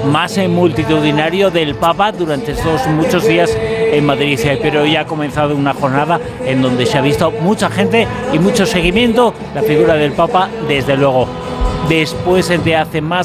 más multitudinario del Papa durante estos muchos días en Madrid. Pero ya ha comenzado una jornada en donde se ha visto mucha gente y mucho seguimiento. La figura del Papa, desde luego. Después de hace más